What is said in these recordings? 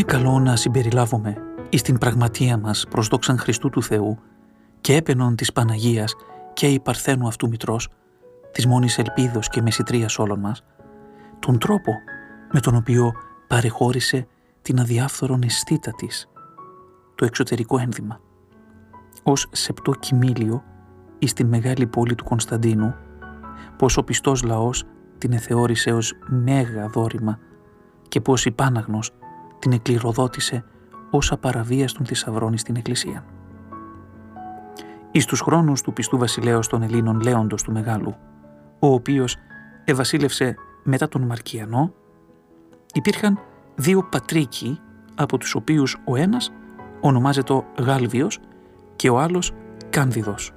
καλό να συμπεριλάβουμε εις την πραγματεία μας προς δόξαν Χριστού του Θεού και έπαινον της Παναγίας και η Παρθένου αυτού Μητρός, της μόνης ελπίδος και μεσητρίας όλων μας, τον τρόπο με τον οποίο παρεχώρησε την αδιάφθορον αισθήτα της, το εξωτερικό ένδυμα, ως σεπτό κοιμήλιο εις την μεγάλη πόλη του Κωνσταντίνου, πως ο πιστός λαός την εθεώρησε ως μέγα δώρημα και πως η Πάναγνος την εκληροδότησε ως απαραβίαστον θησαυρών στην Εκκλησία. Εις τους χρόνους του πιστού βασιλέως των Ελλήνων Λέοντος του Μεγάλου, ο οποίος ευασίλευσε μετά τον Μαρκιανό, υπήρχαν δύο πατρίκοι, από τους οποίους ο ένας ονομάζεται Γάλβιος και ο άλλος Κάνδιδος.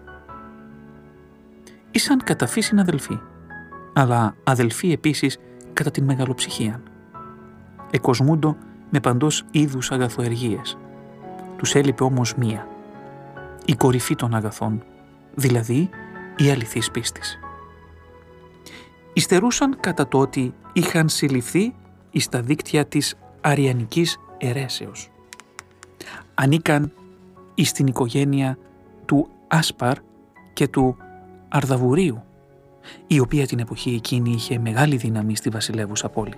Ήσαν κατά φύσιν αδελφοί, αλλά αδελφοί επίσης κατά την μεγαλοψυχία. Εκοσμούντο με παντός είδους αγαθοεργίες. Τους έλειπε όμως μία, η κορυφή των αγαθών, δηλαδή η αληθής πίστης. Υστερούσαν κατά το ότι είχαν συλληφθεί εις τα δίκτυα της αριανικής αιρέσεως. Ανήκαν εις την οικογένεια του Άσπαρ και του Αρδαβουρίου, η οποία την εποχή εκείνη είχε μεγάλη δύναμη στη βασιλεύουσα πόλη.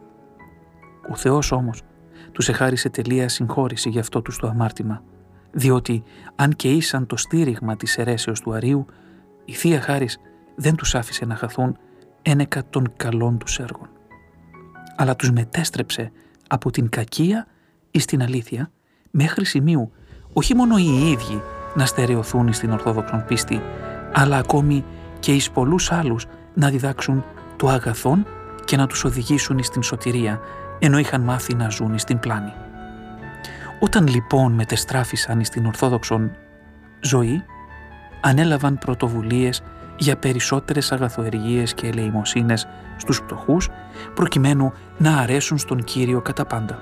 Ο Θεός όμως τους εχάρισε τελεία συγχώρηση γι' αυτό τους το αμάρτημα, διότι αν και ήσαν το στήριγμα της αιρέσεως του Αρίου, η Θεία Χάρις δεν τους άφησε να χαθούν ένεκα των καλών τους έργων, αλλά τους μετέστρεψε από την κακία εις την αλήθεια, μέχρι σημείου όχι μόνο οι ίδιοι να στερεωθούν εις την ορθόδοξον πίστη, αλλά ακόμη και εις πολλούς άλλους να διδάξουν το αγαθόν και να τους οδηγήσουν εις την σωτηρία, ενώ είχαν μάθει να ζουν εις την πλάνη. Όταν λοιπόν μετεστράφησαν εις την ορθόδοξον ζωή, ανέλαβαν πρωτοβουλίες για περισσότερες αγαθοεργίες και ελεημοσύνες στους πτωχούς, προκειμένου να αρέσουν στον Κύριο κατά πάντα.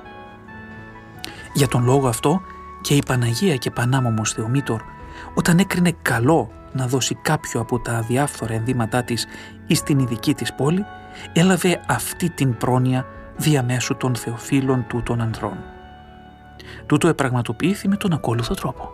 Για τον λόγο αυτό και η Παναγία και Πανάμωμος Θεομήτωρ, όταν έκρινε καλό να δώσει κάποιο από τα αδιάφθορα ενδύματά της εις την ειδική της πόλη, έλαβε αυτή την πρόνοια διαμέσου των θεοφύλων τούτων ανδρών. Τούτο επραγματοποιήθη με τον ακόλουθο τρόπο.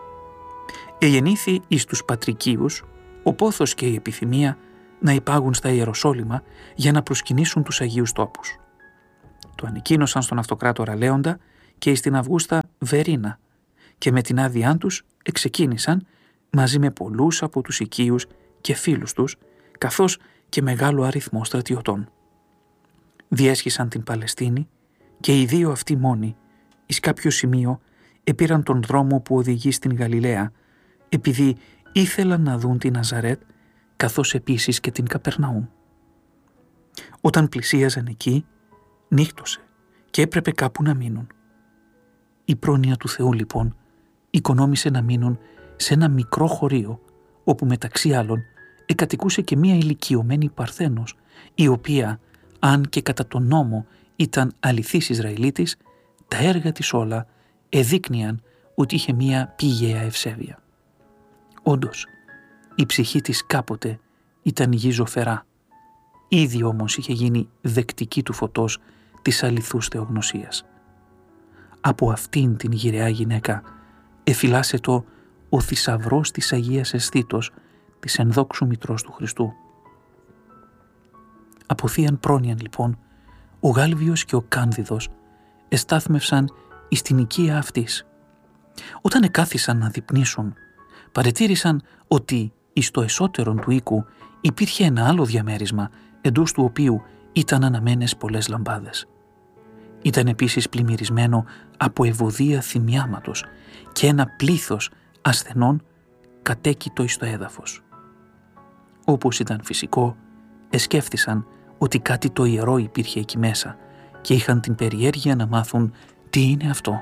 Εγεννήθη εις τους πατρικίους ο πόθος και η επιθυμία να υπάγουν στα Ιεροσόλυμα για να προσκυνήσουν τους Αγίους Τόπους. Το ανεκοίνωσαν στον Αυτοκράτορα Λέοντα και εις την Αυγούστα Βερίνα και με την άδειά τους εξεκίνησαν μαζί με πολλούς από τους οικείους και φίλους τους, καθώς και μεγάλο αριθμό στρατιωτών. Διέσχισαν την Παλαιστίνη και οι δύο αυτοί μόνοι εις κάποιο σημείο επήραν τον δρόμο που οδηγεί στην Γαλιλαία, επειδή ήθελαν να δουν την Ναζαρέτ, καθώς επίσης και την Καπερναούμ. Όταν πλησίαζαν εκεί, νύχτωσε και έπρεπε κάπου να μείνουν. Η πρόνοια του Θεού λοιπόν οικονόμησε να μείνουν σε ένα μικρό χωρίο, όπου μεταξύ άλλων εκατοικούσε και μία ηλικιωμένη Παρθένος, η οποία, αν και κατά τον νόμο ήταν αληθής Ισραηλίτης, τα έργα της όλα εδείκνυαν ότι είχε μία πηγαία ευσέβεια. Όντως, η ψυχή της κάποτε ήταν γη ζωφερά, ήδη όμως είχε γίνει δεκτική του φωτός της αληθούς θεογνωσίας. Από αυτήν την γυραιά γυναίκα εφυλάσσετο ο θησαυρός της Αγίας Αισθήτος της ενδόξου Μητρός του Χριστού. Από θείαν πρόνοιαν λοιπόν, ο Γάλβιος και ο Κάνδιδος εστάθμευσαν εις την οικία αυτής. Όταν εκάθισαν να δειπνήσουν, παρετήρησαν ότι εις το εσώτερον του οίκου υπήρχε ένα άλλο διαμέρισμα, εντός του οποίου ήταν αναμένες πολλές λαμπάδες. Ήταν επίσης πλημμυρισμένο από ευωδία θυμιάματος και ένα πλήθος ασθενών κατέκητο εις το έδαφος. Όπως ήταν φυσικό, εσκέφθησαν ότι κάτι το ιερό υπήρχε εκεί μέσα και είχαν την περιέργεια να μάθουν τι είναι αυτό.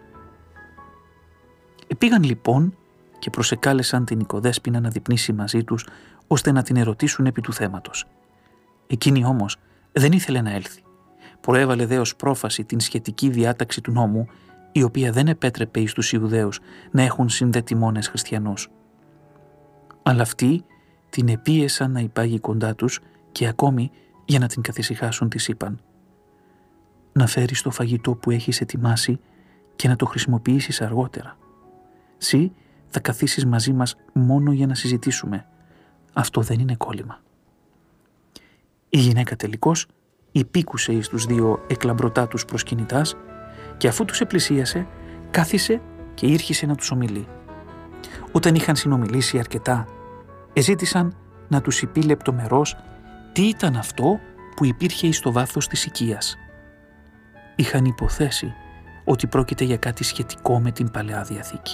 Επήγαν λοιπόν και προσεκάλεσαν την οικοδέσποινα να δειπνήσει μαζί τους, ώστε να την ερωτήσουν επί του θέματος. Εκείνη όμως δεν ήθελε να έλθει. Προέβαλε δε ως πρόφαση την σχετική διάταξη του νόμου, η οποία δεν επέτρεπε εις τους Ιουδαίους να έχουν συνδετημόνες χριστιανούς. Αλλά αυτοί την επίεσαν να υπάγει κοντά τους και ακόμη για να την καθησυχάσουν της είπαν: να φέρεις το φαγητό που έχεις ετοιμάσει και να το χρησιμοποιήσεις αργότερα. Συ θα καθίσεις μαζί μας μόνο για να συζητήσουμε. Αυτό δεν είναι κόλλημα». Η γυναίκα τελικώς υπήκουσε εις τους δύο εκλαμπρωτάτους προσκυνητάς και αφού τους επλησίασε, κάθισε και ήρχισε να τους ομιλεί. Όταν είχαν συνομιλήσει αρκετά, εζήτησαν να τους υπεί λεπτομερώς τι ήταν αυτό που υπήρχε εις το βάθος της οικίας. Είχαν υποθέσει ότι πρόκειται για κάτι σχετικό με την Παλαιά Διαθήκη.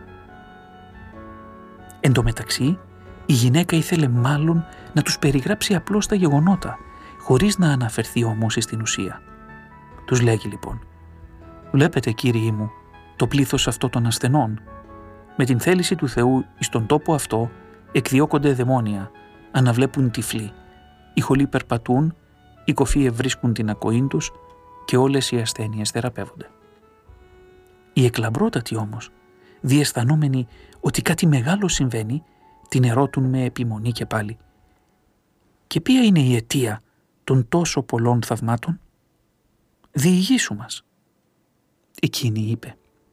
Εν τω μεταξύ, η γυναίκα ήθελε μάλλον να τους περιγράψει απλώς τα γεγονότα, χωρίς να αναφερθεί όμως στην ουσία. Τους λέγει λοιπόν: «Βλέπετε, κύριοι μου, το πλήθος αυτό των ασθενών. Με την θέληση του Θεού εις τον τόπο αυτό εκδιώκονται δαιμόνια, αναβλέπουν τυφλοί, οι χολοί περπατούν, οι κοφοί ευρίσκουν την ακοή τους και όλες οι ασθένειες θεραπεύονται». Οι εκλαμπρότατοι όμως, διαισθανόμενοι ότι κάτι μεγάλο συμβαίνει, την ερώτουν με επιμονή και πάλι: «Και ποια είναι η αιτία των τόσο πολλών θαυμάτων?» «Διηγήσου μας». Εκείνη είπε: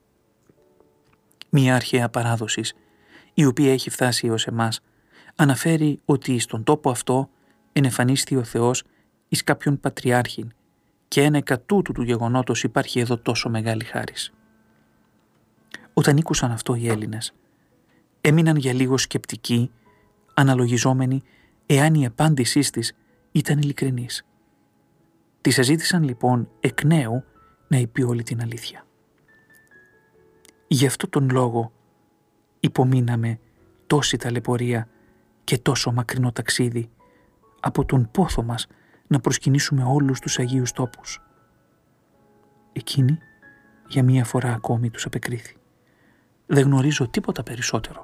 «Μια αρχαία παράδοση, η οποία έχει φτάσει έως εμάς, αναφέρει ότι στον τόπο αυτό ενεφανίστη ο Θεός εις κάποιον πατριάρχην και ένεκα τούτου του γεγονότος υπάρχει εδώ τόσο μεγάλη χάρις». Όταν ήκουσαν αυτό οι Έλληνες, έμειναν για λίγο σκεπτικοί, αναλογιζόμενοι εάν η απάντησή της ήταν ειλικρινής. Της ζήτησαν λοιπόν εκ νέου να είπε όλη την αλήθεια. Γι' αυτό τον λόγο υπομείναμε τόση ταλαιπωρία και τόσο μακρινό ταξίδι από τον πόθο μας να προσκυνήσουμε όλους τους Αγίους τόπους. Εκείνη για μία φορά ακόμη τους απεκρίθη: «Δεν γνωρίζω τίποτα περισσότερο».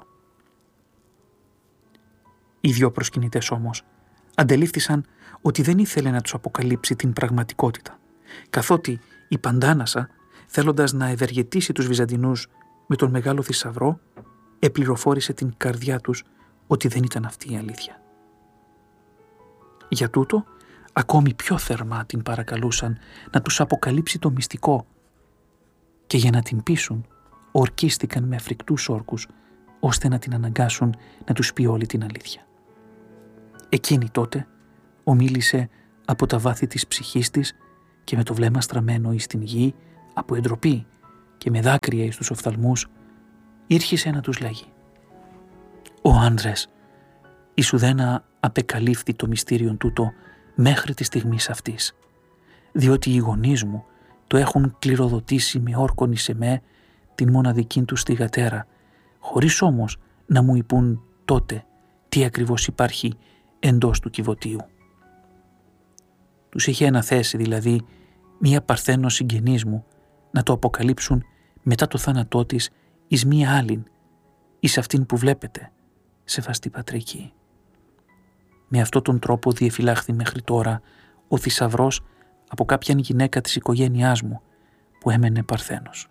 Οι δυο προσκυνητές όμως αντελήφθησαν ότι δεν ήθελε να τους αποκαλύψει την πραγματικότητα, καθότι η Παντάνασα, θέλοντας να ευεργετήσει τους Βυζαντινούς με τον μεγάλο θησαυρό, επληροφόρησε την καρδιά τους ότι δεν ήταν αυτή η αλήθεια. Για τούτο, ακόμη πιο θερμά την παρακαλούσαν να τους αποκαλύψει το μυστικό και για να την πείσουν, ορκίστηκαν με φρικτούς όρκους ώστε να την αναγκάσουν να τους πει όλη την αλήθεια. Εκείνη τότε ομίλησε από τα βάθη της ψυχής της και με το βλέμμα στραμμένο εις την γη, από εντροπή και με δάκρυα εις τους οφθαλμούς, ήρχισε να τους λέγει: «Ο άντρες, ισουδένα απεκαλύφθη το μυστήριον τούτο μέχρι τη στιγμής αυτής, διότι οι γονείς μου το έχουν κληροδοτήσει με όρκον εις εμέ την μοναδική του θυγατέρα, χωρίς όμως να μου είπουν τότε τι ακριβώς υπάρχει εντός του κυβωτίου». Τους είχε αναθέσει δηλαδή μία παρθένο συγγενής μου να το αποκαλύψουν μετά το θάνατό της εις μία άλλην, εις αυτήν που βλέπετε, σεβαστή πατρική. Με αυτόν τον τρόπο διεφυλάχθη μέχρι τώρα ο θησαυρός από κάποιαν γυναίκα της οικογένειάς μου που έμενε παρθένος.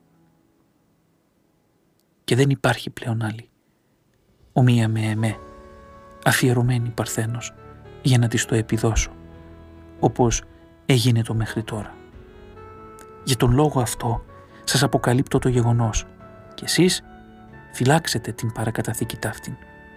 Και δεν υπάρχει πλέον άλλη, ομοία με εμέ, αφιερωμένη παρθένος, για να της το επιδώσω, όπως έγινε το μέχρι τώρα. Για τον λόγο αυτό σας αποκαλύπτω το γεγονός και εσείς φυλάξετε την παρακαταθήκη ταύτην.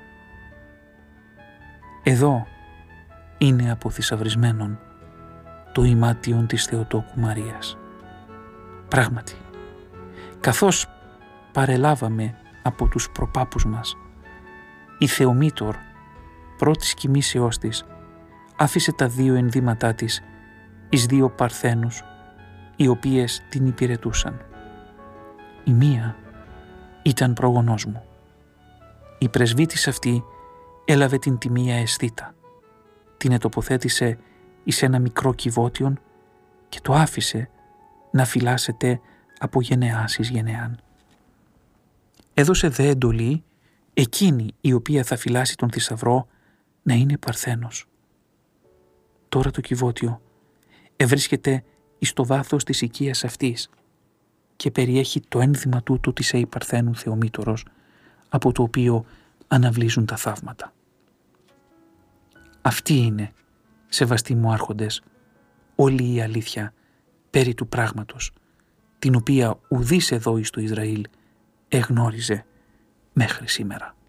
Εδώ είναι αποθησαυρισμένον το ημάτιον της Θεοτόκου Μαρίας. Πράγματι, καθώς παρελάβαμε από τους προπάπους μας, η Θεομήτωρ πρώτης κοιμήσεώς της άφησε τα δύο ενδύματά της εις δύο παρθένους, οι οποίες την υπηρετούσαν. Η μία ήταν προγονός μου. Η πρεσβύτης αυτή έλαβε την τιμία αισθήτα, την ετοποθέτησε εις ένα μικρό κυβότιον και το άφησε να φυλάσσεται από γενεάς εις γενεάν. Έδωσε δε εντολή εκείνη η οποία θα φυλάσει τον θησαυρό να είναι παρθένος. Τώρα το κυβότιο ευρίσκεται εις το βάθος της οικίας αυτής και περιέχει το ένδυμα τούτου της αιπαρθένου Θεομήτωρος, από το οποίο αναβλύζουν τα θαύματα. Αυτή είναι, σεβαστοί μου άρχοντες, όλη η αλήθεια περί του πράγματος, την οποία ουδής εδώ εις το Ισραήλ εγνώριζε μέχρι σήμερα.